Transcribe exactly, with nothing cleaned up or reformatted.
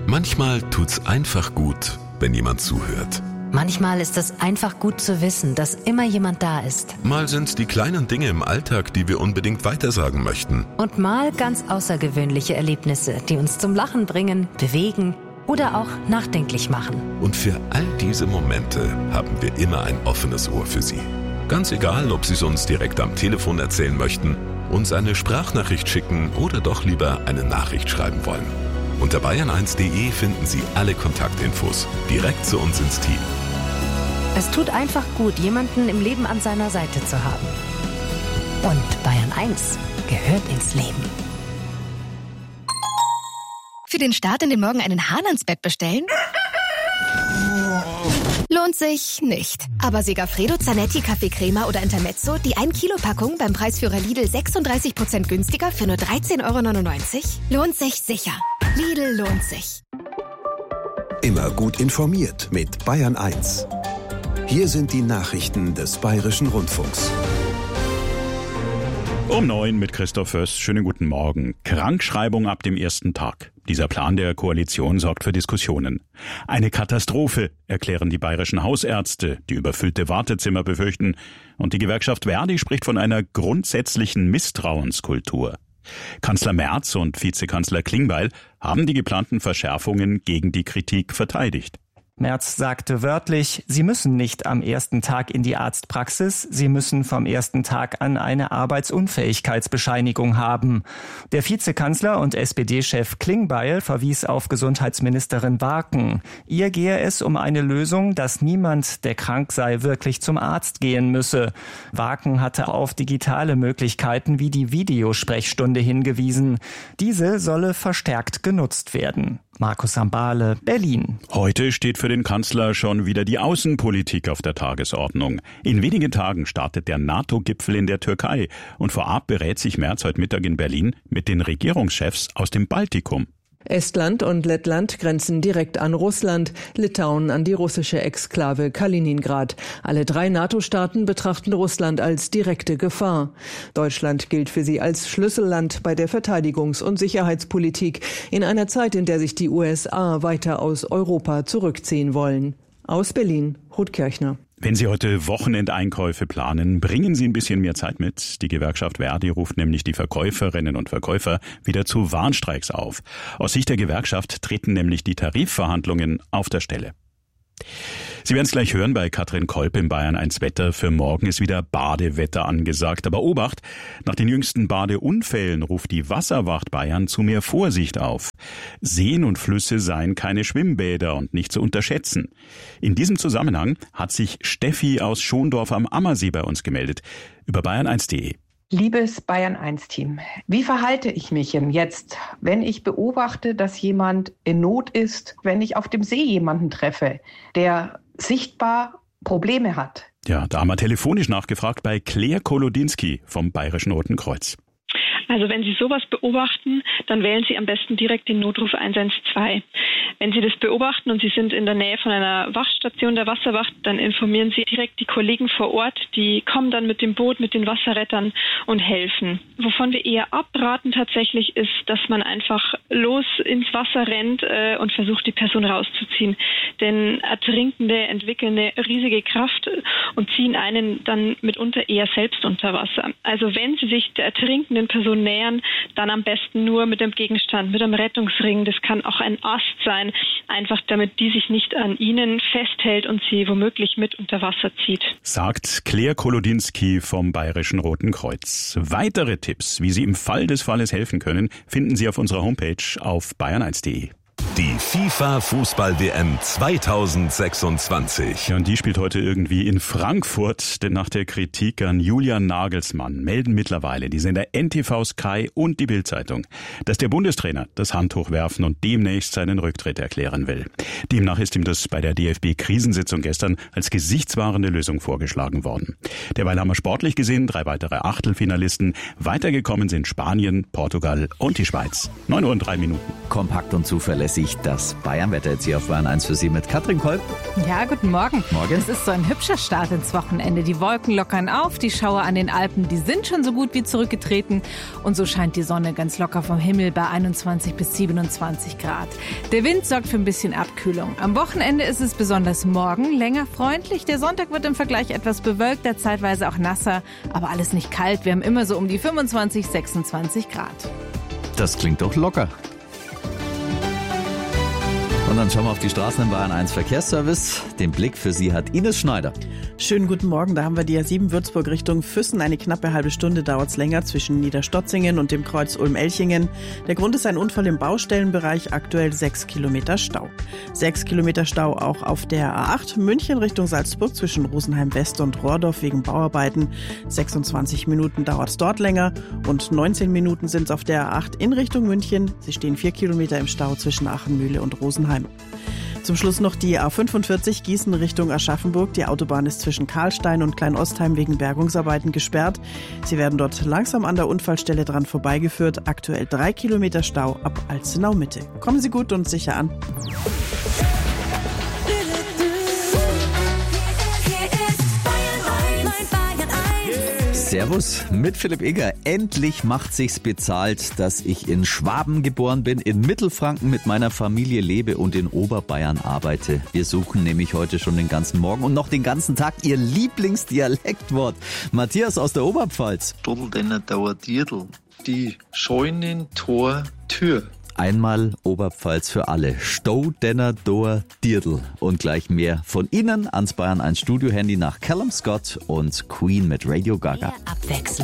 Manchmal tut's einfach gut, wenn jemand zuhört. Manchmal ist es einfach gut zu wissen, dass immer jemand da ist. Mal sind's die kleinen Dinge im Alltag, die wir unbedingt weitersagen möchten. Und mal ganz außergewöhnliche Erlebnisse, die uns zum Lachen bringen, bewegen oder auch nachdenklich machen. Und für all diese Momente haben wir immer ein offenes Ohr für Sie. Ganz egal, ob Sie es uns direkt am Telefon erzählen möchten, uns eine Sprachnachricht schicken oder doch lieber eine Nachricht schreiben wollen. Unter bayern eins punkt de finden Sie alle Kontaktinfos direkt zu uns ins Team. Es tut einfach gut, jemanden im Leben an seiner Seite zu haben. Und Bayern eins gehört ins Leben. Für den Start in den Morgen einen Hahn ans Bett bestellen? Lohnt sich nicht. Aber Segafredo, Zanetti, Kaffeecrema oder Intermezzo, die ein Kilo Packung beim Preisführer Lidl sechsunddreißig Prozent günstiger für nur dreizehn Euro neunundneunzig? Lohnt sich sicher. Lidl lohnt sich. Immer gut informiert mit Bayern eins. Hier sind die Nachrichten des Bayerischen Rundfunks. Um neun mit Christoph Föss. Schönen guten Morgen. Krankschreibung ab dem ersten Tag. Dieser Plan der Koalition sorgt für Diskussionen. Eine Katastrophe, erklären die bayerischen Hausärzte, die überfüllte Wartezimmer befürchten. Und die Gewerkschaft Verdi spricht von einer grundsätzlichen Misstrauenskultur. Kanzler Merz und Vizekanzler Klingbeil haben die geplanten Verschärfungen gegen die Kritik verteidigt. Merz sagte wörtlich, sie müssen nicht am ersten Tag in die Arztpraxis, sie müssen vom ersten Tag an eine Arbeitsunfähigkeitsbescheinigung haben. Der Vizekanzler und S P D-Chef Klingbeil verwies auf Gesundheitsministerin Warken. Ihr gehe es um eine Lösung, dass niemand, der krank sei, wirklich zum Arzt gehen müsse. Warken hatte auf digitale Möglichkeiten wie die Videosprechstunde hingewiesen. Diese solle verstärkt genutzt werden. Markus Sambale, Berlin. Heute steht für den Kanzler schon wieder die Außenpolitik auf der Tagesordnung. In wenigen Tagen startet der NATO-Gipfel in der Türkei und vorab berät sich Merz heute Mittag in Berlin mit den Regierungschefs aus dem Baltikum. Estland und Lettland grenzen direkt an Russland, Litauen an die russische Exklave Kaliningrad. Alle drei NATO-Staaten betrachten Russland als direkte Gefahr. Deutschland gilt für sie als Schlüsselland bei der Verteidigungs- und Sicherheitspolitik in einer Zeit, in der sich die U S A weiter aus Europa zurückziehen wollen. Aus Berlin, Ruth Kirchner. Wenn Sie heute Wochenendeinkäufe planen, bringen Sie ein bisschen mehr Zeit mit. Die Gewerkschaft Verdi ruft nämlich die Verkäuferinnen und Verkäufer wieder zu Warnstreiks auf. Aus Sicht der Gewerkschaft treten nämlich die Tarifverhandlungen auf der Stelle. Sie werden es gleich hören bei Katrin Kolb im Bayern eins Wetter. Für morgen ist wieder Badewetter angesagt. Aber Obacht, nach den jüngsten Badeunfällen ruft die Wasserwacht Bayern zu mehr Vorsicht auf. Seen und Flüsse seien keine Schwimmbäder und nicht zu unterschätzen. In diesem Zusammenhang hat sich Steffi aus Schondorf am Ammersee bei uns gemeldet. Über bayern eins punkt de. Liebes Bayern eins Team, wie verhalte ich mich denn jetzt, wenn ich beobachte, dass jemand in Not ist, wenn ich auf dem See jemanden treffe, der sichtbar Probleme hat? Ja, da haben wir telefonisch nachgefragt bei Claire Kolodinski vom Bayerischen Roten Kreuz. Also wenn Sie sowas beobachten, dann wählen Sie am besten direkt den Notruf eins eins zwei. Wenn Sie das beobachten und Sie sind in der Nähe von einer Wachstation der Wasserwacht, dann informieren Sie direkt die Kollegen vor Ort. Die kommen dann mit dem Boot, mit den Wasserrettern und helfen. Wovon wir eher abraten tatsächlich ist, dass man einfach los ins Wasser rennt äh, und versucht, die Person rauszuziehen. Denn Ertrinkende entwickeln eine riesige Kraft und ziehen einen dann mitunter eher selbst unter Wasser. Also wenn Sie sich der ertrinkenden Person nähern, dann am besten nur mit dem Gegenstand, mit einem Rettungsring. Das kann auch ein Ast sein, einfach damit die sich nicht an Ihnen festhält und Sie womöglich mit unter Wasser zieht. Sagt Claire Kolodinski vom Bayerischen Roten Kreuz. Weitere Tipps, wie Sie im Fall des Falles helfen können, finden Sie auf unserer Homepage auf bayern eins punkt de. Die FIFA-Fußball-W M zweitausendsechsundzwanzig. Ja, und die spielt heute irgendwie in Frankfurt, denn nach der Kritik an Julian Nagelsmann melden mittlerweile die Sender N T V, Sky und die Bild-Zeitung, dass der Bundestrainer das Handtuch werfen und demnächst seinen Rücktritt erklären will. Demnach ist ihm das bei der D F B-Krisensitzung gestern als gesichtswahrende Lösung vorgeschlagen worden. Derweil haben wir sportlich gesehen drei weitere Achtelfinalisten. Weitergekommen sind Spanien, Portugal und die Schweiz. neun Uhr und drei Minuten. kompakt und zuverlässig. Das Bayern-Wetter jetzt hier auf Bayern eins für Sie mit Katrin Kolb. Ja, guten Morgen. Morgen. Es ist so ein hübscher Start ins Wochenende. Die Wolken lockern auf, die Schauer an den Alpen, die sind schon so gut wie zurückgetreten. Und so scheint die Sonne ganz locker vom Himmel bei einundzwanzig bis siebenundzwanzig Grad. Der Wind sorgt für ein bisschen Abkühlung. Am Wochenende ist es besonders morgen länger freundlich. Der Sonntag wird im Vergleich etwas bewölkter, zeitweise auch nasser, aber alles nicht kalt. Wir haben immer so um die fünfundzwanzig, sechsundzwanzig Grad. Das klingt doch locker. Und dann schauen wir auf die Straßen im Bayern eins Verkehrsservice. Den Blick für Sie hat Ines Schneider. Schönen guten Morgen, da haben wir die A sieben Würzburg Richtung Füssen. Eine knappe halbe Stunde dauert es länger zwischen Niederstotzingen und dem Kreuz Ulm-Elchingen. Der Grund ist ein Unfall im Baustellenbereich, aktuell sechs Kilometer Stau. Sechs Kilometer Stau auch auf der A acht München Richtung Salzburg zwischen Rosenheim West und Rohrdorf wegen Bauarbeiten. sechsundzwanzig Minuten dauert es dort länger und neunzehn Minuten sind es auf der A acht in Richtung München. Sie stehen vier Kilometer im Stau zwischen Achenmühle und Rosenheim. Zum Schluss noch die A fünfundvierzig Gießen Richtung Aschaffenburg. Die Autobahn ist zwischen Karlstein und Kleinostheim wegen Bergungsarbeiten gesperrt. Sie werden dort langsam an der Unfallstelle dran vorbeigeführt. Aktuell drei Kilometer Stau ab Alzenau Mitte. Kommen Sie gut und sicher an. Servus mit Philipp Egger. Endlich macht sich's bezahlt, dass ich in Schwaben geboren bin, in Mittelfranken mit meiner Familie lebe und in Oberbayern arbeite. Wir suchen nämlich heute schon den ganzen Morgen und noch den ganzen Tag Ihr Lieblingsdialektwort. Matthias aus der Oberpfalz. Stobeldenner Dauerdierdl. Die Scheunentor-Tür. Einmal Oberpfalz für alle. Staudenner Doer Dierdl. Und gleich mehr von Ihnen ans Bayern eins Studio-Handy nach Callum Scott und Queen mit Radio Gaga. Abwechslung.